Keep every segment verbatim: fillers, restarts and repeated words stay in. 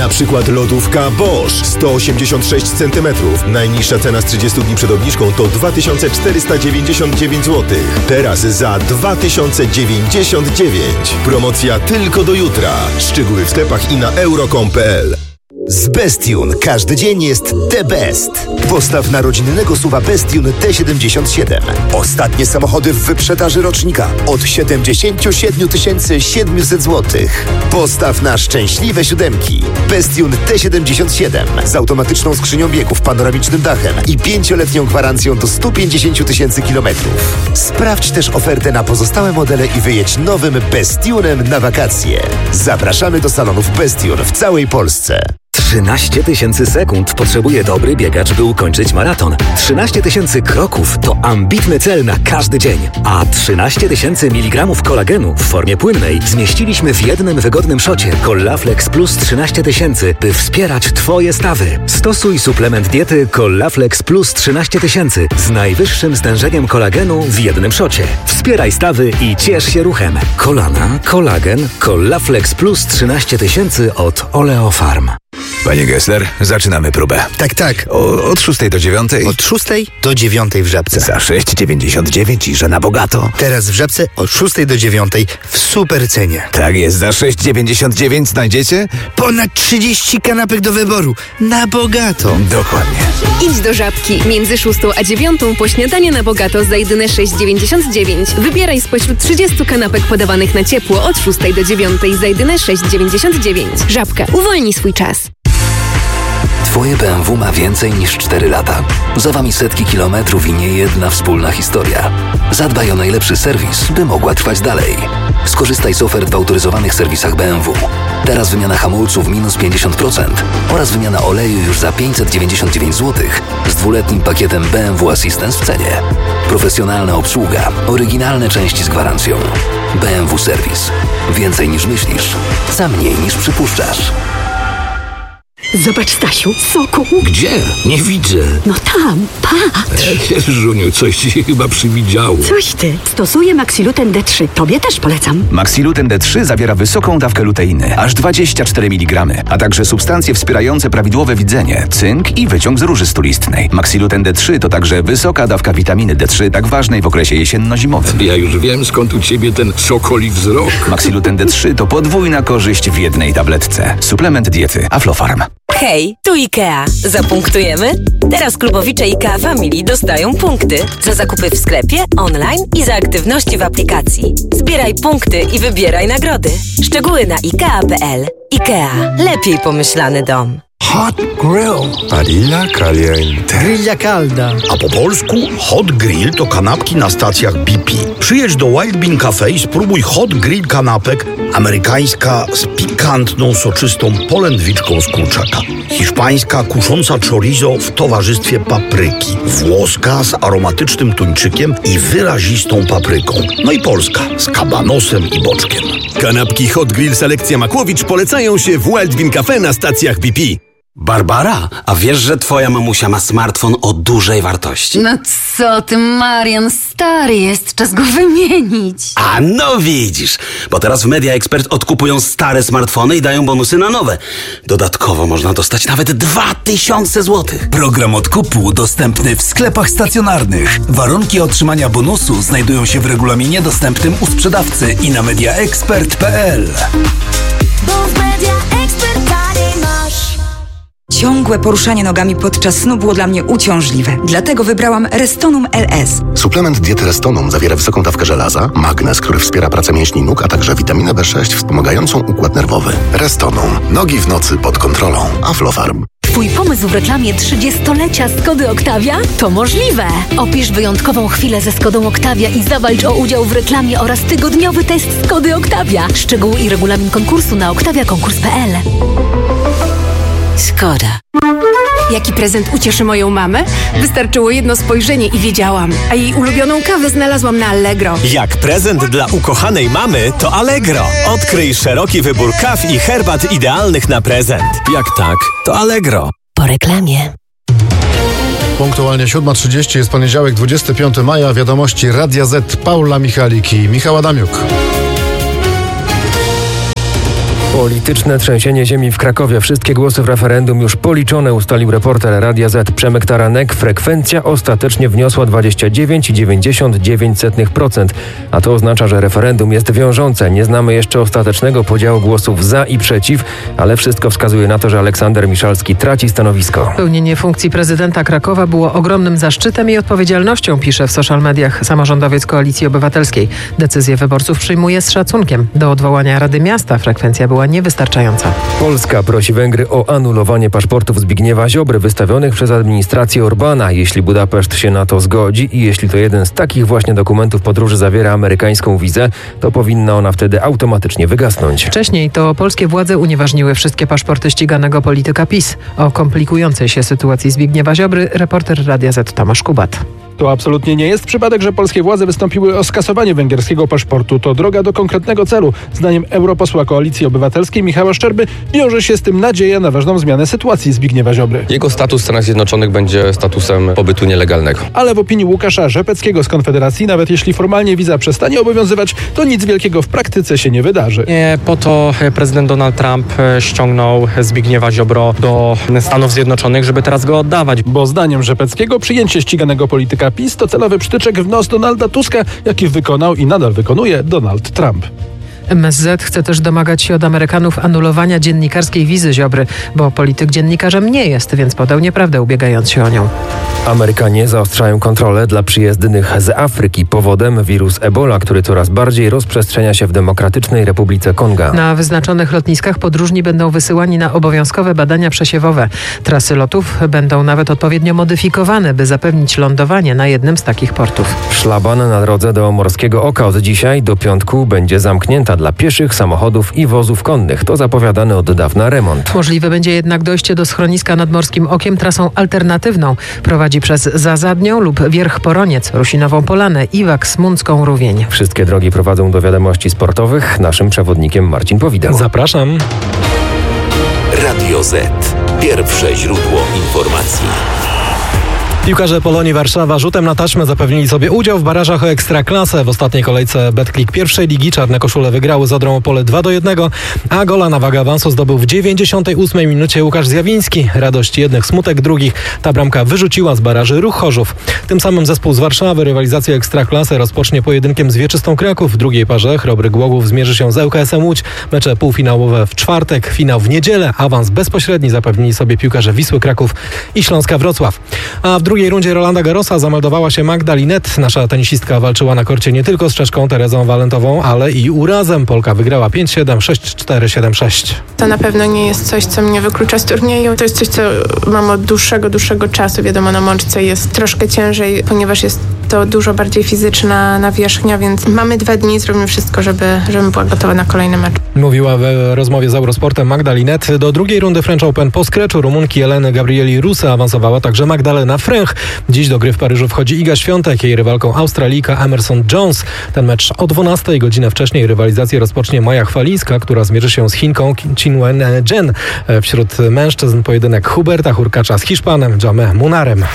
Na przykład lodówka Bosch sto osiemdziesiąt sześć centymetrów. Najniższa cena z trzydziestu dni przed obniżką to dwa tysiące czterysta dziewięćdziesiąt dziewięć złotych. Teraz za dwa tysiące dziewięćdziesiąt dziewięć. Promocja tylko do jutra. Szczegóły w sklepach i na euro kropka com kropka p l. Z Bestune każdy dzień jest the best. Postaw na rodzinnego S U V-a Bestune T siedemdziesiąt siedem. Ostatnie samochody w wyprzedaży rocznika od siedemdziesiąt siedem tysięcy siedemset złotych. Postaw na szczęśliwe siódemki. Bestune T siedemdziesiąt siedem z automatyczną skrzynią biegów, panoramicznym dachem i pięcioletnią gwarancją do stu pięćdziesięciu tysięcy kilometrów. Sprawdź też ofertę na pozostałe modele i wyjedź nowym Bestunem na wakacje. Zapraszamy do salonów Bestune w całej Polsce. trzynaście tysięcy sekund potrzebuje dobry biegacz, by ukończyć maraton. trzynaście tysięcy kroków to ambitny cel na każdy dzień. A trzynaście tysięcy miligramów kolagenu w formie płynnej zmieściliśmy w jednym wygodnym szocie Collaflex Plus trzynaście tysięcy, by wspierać Twoje stawy. Stosuj suplement diety Collaflex Plus trzynaście tysięcy z najwyższym stężeniem kolagenu w jednym szocie. Wspieraj stawy i ciesz się ruchem. Kolana, kolagen, Collaflex Plus trzynaście tysięcy od Oleofarm. Panie Gessler, zaczynamy próbę. Tak, tak. O, od szóstej do dziewiątej? Od szóstej do dziewiątej w Żabce. Za sześć dziewięćdziesiąt dziewięć i że na bogato. Teraz w Żabce od szóstej do dziewiątej w super cenie. Tak jest, za sześć dziewięćdziesiąt dziewięć znajdziecie? Ponad trzydzieści kanapek do wyboru. Na bogato. Dokładnie. Idź do Żabki. Między szóstą a dziewiątą po śniadanie na bogato za jedyne sześć dziewięćdziesiąt dziewięć. Wybieraj spośród trzydziestu kanapek podawanych na ciepło od szóstej do dziewiątej za jedyne sześć dziewięćdziesiąt dziewięć. Żabka. Uwolnij swój czas. Twoje B M W ma więcej niż cztery lata. Za wami setki kilometrów i niejedna wspólna historia. Zadbaj o najlepszy serwis, by mogła trwać dalej. Skorzystaj z ofert w autoryzowanych serwisach B M W. Teraz wymiana hamulców minus pięćdziesiąt procent oraz wymiana oleju już za pięćset dziewięćdziesiąt dziewięć złotych z dwuletnim pakietem B M W Assistance w cenie. Profesjonalna obsługa, oryginalne części z gwarancją. B M W Serwis. Więcej niż myślisz, za mniej niż przypuszczasz. Zobacz, Stasiu, soku. Gdzie? Nie widzę. No tam, patrz. Żuniu, coś ci się chyba przywidziało. Coś ty. Stosuję Maxiluten D trzy. Tobie też polecam. Maxiluten D trzy zawiera wysoką dawkę luteiny, aż dwadzieścia cztery miligramy, a także substancje wspierające prawidłowe widzenie, cynk i wyciąg z róży stulistnej. Maxiluten D trzy to także wysoka dawka witaminy D trzy, tak ważnej w okresie jesienno-zimowym. Ja już wiem, skąd u ciebie ten sokoli wzrok. Maxiluten D trzy to podwójna korzyść w jednej tabletce. Suplement diety Aflofarm. Hej, tu IKEA. Zapunktujemy? Teraz klubowicze IKEA Family dostają punkty za zakupy w sklepie, online i za aktywności w aplikacji. Zbieraj punkty i wybieraj nagrody. Szczegóły na ikea kropka p l. IKEA. Lepiej pomyślany dom. Hot Grill. Padilla caliente. Grilla calda. A po polsku Hot Grill to kanapki na stacjach B P. Przyjedź do Wild Bean Cafe i spróbuj Hot Grill kanapek. Amerykańska z pikantną, soczystą polędwiczką z kurczaka. Hiszpańska kusząca chorizo w towarzystwie papryki. Włoska z aromatycznym tuńczykiem i wyrazistą papryką. No i polska z kabanosem i boczkiem. Kanapki Hot Grill Selekcja Makłowicz polecają się w Wild Bean Cafe na stacjach B P. Barbara, a wiesz, że twoja mamusia ma smartfon o dużej wartości? No co ty, Marian, stary jest, czas go wymienić. A no widzisz, bo teraz w Media Expert odkupują stare smartfony i dają bonusy na nowe. Dodatkowo można dostać nawet dwa tysiące złotych. Program odkupu dostępny w sklepach stacjonarnych. Warunki otrzymania bonusu znajdują się w regulaminie dostępnym u sprzedawcy i na media expert kropka p l. Bo w Media Expert taniej masz. Ciągłe poruszanie nogami podczas snu było dla mnie uciążliwe. Dlatego wybrałam Restonum L S. Suplement diety Restonum zawiera wysoką dawkę żelaza, magnez, który wspiera pracę mięśni nóg, a także witaminę B sześć wspomagającą układ nerwowy. Restonum. Nogi w nocy pod kontrolą. Aflofarm. Twój pomysł w reklamie trzydziestolecia Skody Octavia? To możliwe! Opisz wyjątkową chwilę ze Skodą Octavia i zawalcz o udział w reklamie oraz tygodniowy test Skody Octavia. Szczegóły i regulamin konkursu na octavia konkurs kropka p l. Skoda. Jaki prezent ucieszy moją mamę? Wystarczyło jedno spojrzenie i wiedziałam. A jej ulubioną kawę znalazłam na Allegro. Jak prezent dla ukochanej mamy, to Allegro. Odkryj szeroki wybór kaw i herbat idealnych na prezent. Jak tak, to Allegro. Po reklamie. Punktualnie siódma trzydzieści, jest poniedziałek, dwudziestego piątego maja. Wiadomości Radia Z, Paula Michalik i Michał Adamiuk. Polityczne trzęsienie ziemi w Krakowie. Wszystkie głosy w referendum już policzone, ustalił reporter Radia Z Przemek Taranek. Frekwencja ostatecznie wniosła dwadzieścia dziewięć przecinek dziewięćdziesiąt dziewięć procent. A to oznacza, że referendum jest wiążące. Nie znamy jeszcze ostatecznego podziału głosów za i przeciw, ale wszystko wskazuje na to, że Aleksander Miszalski traci stanowisko. Pełnienie funkcji prezydenta Krakowa było ogromnym zaszczytem i odpowiedzialnością, pisze w social mediach samorządowiec Koalicji Obywatelskiej. Decyzję wyborców przyjmuje z szacunkiem. Do odwołania Rady Miasta frekwencja była niewystarczająca. Polska prosi Węgry o anulowanie paszportów Zbigniewa Ziobry wystawionych przez administrację Orbana, jeśli Budapeszt się na to zgodzi i jeśli to jeden z takich właśnie dokumentów podróży zawiera amerykańską wizę, to powinna ona wtedy automatycznie wygasnąć. Wcześniej to polskie władze unieważniły wszystkie paszporty ściganego polityka PiS. O komplikującej się sytuacji Zbigniewa Ziobry reporter Radia Z Tomasz Kubat. To absolutnie nie jest przypadek, że polskie władze wystąpiły o skasowanie węgierskiego paszportu. To droga do konkretnego celu. Zdaniem europosła Koalicji Obywatelskiej Michała Szczerby wiąże się z tym nadzieja na ważną zmianę sytuacji Zbigniewa Ziobry. Jego status w Stanach Zjednoczonych będzie statusem pobytu nielegalnego. Ale w opinii Łukasza Rzepeckiego z Konfederacji, nawet jeśli formalnie wiza przestanie obowiązywać, to nic wielkiego w praktyce się nie wydarzy. Nie po to prezydent Donald Trump ściągnął Zbigniewa Ziobro do Stanów Zjednoczonych, żeby teraz go oddawać. Bo zdaniem Rzepeckiego przyjęcie ściganego polityka PiS to celowy przytyczek w nos Donalda Tuska, jaki wykonał i nadal wykonuje Donald Trump. M S Z chce też domagać się od Amerykanów anulowania dziennikarskiej wizy Ziobry, bo polityk dziennikarzem nie jest, więc podał nieprawdę, ubiegając się o nią. Amerykanie zaostrzają kontrolę dla przyjezdnych z Afryki. Powodem wirus Ebola, który coraz bardziej rozprzestrzenia się w Demokratycznej Republice Konga. Na wyznaczonych lotniskach podróżni będą wysyłani na obowiązkowe badania przesiewowe. Trasy lotów będą nawet odpowiednio modyfikowane, by zapewnić lądowanie na jednym z takich portów. Szlaban na drodze do Morskiego Oka od dzisiaj do piątku będzie zamknięta dla pieszych, samochodów i wozów konnych. To zapowiadany od dawna remont. Możliwe będzie jednak dojście do schroniska nad Morskim Okiem trasą alternatywną. Prowadzi przez Zazadnią lub Wierch Poroniec, Rusinową Polanę, Iwak, Smuncką, Rówień. Wszystkie drogi prowadzą do wiadomości sportowych. Naszym przewodnikiem Marcin Powidał. Zapraszam. Radio Z. Pierwsze źródło informacji. Piłkarze Polonii Warszawa rzutem na taśmę zapewnili sobie udział w barażach o Ekstraklasę. W ostatniej kolejce Betclic pierwszej ligi czarne koszule wygrały z Odrą Opole dwa do jednego, a gola na wagę awansu zdobył w dziewięćdziesiątej ósmej minucie Łukasz Zjawiński. Radość jednych, smutek drugich. Ta bramka wyrzuciła z baraży Ruch Chorzów. Tym samym zespół z Warszawy rywalizację Ekstraklasy rozpocznie pojedynkiem z Wieczystą Kraków. W drugiej parze Chrobry Głogów zmierzy się z L K S-em Łódź. Mecze półfinałowe w czwartek, finał w niedzielę. Awans bezpośredni zapewnili sobie piłkarze Wisły Kraków i Śląska Wrocław. A w W drugiej rundzie Rolanda Garrosa zameldowała się Magda Linette. Nasza tenisistka walczyła na korcie nie tylko z Czeszką Terezą Walentową, ale i urazem. Polka wygrała pięć siedem, sześć cztery, siedem sześć. To na pewno nie jest coś, co mnie wyklucza z turnieju. To jest coś, co mam od dłuższego, dłuższego czasu. Wiadomo, na mączce jest troszkę ciężej, ponieważ jest to dużo bardziej fizyczna nawierzchnia, więc mamy dwa dni, zrobimy wszystko, żeby, żebym była gotowa na kolejny mecz. Mówiła w rozmowie z Eurosportem Magda Linette. Do drugiej rundy French Open po skreczu Rumunki Eleny Gabrieli Russe awansowała także Magdalena Fręch. Dziś do gry w Paryżu wchodzi Iga Świątek, jej rywalką Australijka Emerson Jones. Ten mecz o dwunastej, godzinę wcześniej rywalizację rozpocznie Maja Chwalińska, która zmierzy się z Chinką Qinwen Zhen. Wśród mężczyzn pojedynek Huberta Hurkacza z Hiszpanem Jamé Munarem.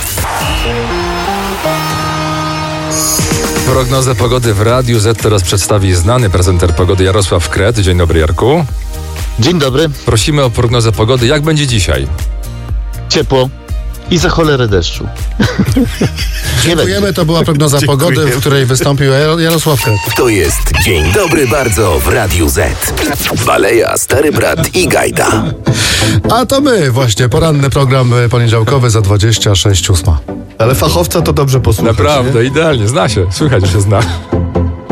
Prognozę pogody w Radiu Z teraz przedstawi znany prezenter pogody Jarosław Kret. Dzień dobry, Jarku. Dzień dobry. Prosimy o prognozę pogody. Jak będzie dzisiaj? Ciepło i za cholerę deszczu. Dziękujemy, to była prognoza Dziękujemy. pogody, w której wystąpił Jarosław Kret. To jest Dzień Dobry Bardzo w Radiu Z. Baleja, Stary Brat i Gajda. A to my właśnie, poranny program poniedziałkowy za dwadzieścia sześć ósma. Ale fachowca to dobrze posłuchać. Naprawdę, nie? idealnie. Zna się. Słychać, że się zna.